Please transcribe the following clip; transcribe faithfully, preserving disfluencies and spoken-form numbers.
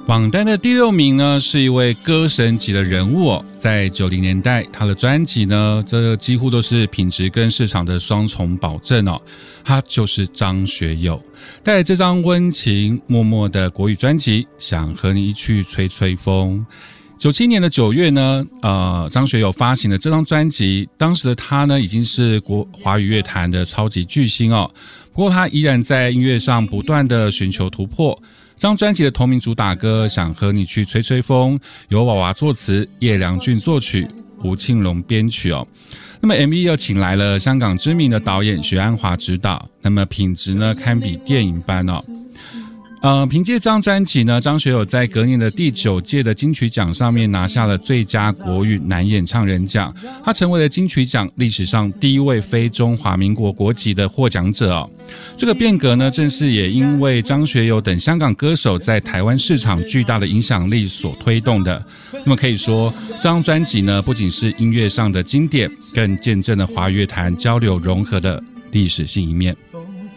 榜单的第六名呢，是一位歌神级的人物哦。在九零年代，他的专辑呢，这几乎都是品质跟市场的双重保证哦。他就是张学友，带来这张温情脉脉的国语专辑《想和你一去吹吹风》。九七年的九月呢，呃，张学友发行了这张专辑，当时的他呢，已经是国华语乐坛的超级巨星哦。不过他依然在音乐上不断的寻求突破。这张专辑的同名主打歌《想和你去吹吹风》，由娃娃作词，叶良俊作曲，吴庆隆编曲哦。那么 M V 又请来了香港知名的导演许鞍华执导，那么品质呢堪比电影般哦。呃，凭借这张专辑呢，张学友在隔年的第九届的金曲奖上面拿下了最佳国语男演唱人奖，他成为了金曲奖历史上第一位非中华民国国籍的获奖者哦。这个变革呢，正是也因为张学友等香港歌手在台湾市场巨大的影响力所推动的。那么可以说，这张专辑呢，不仅是音乐上的经典，更见证了华语乐坛交流融合的历史性一面。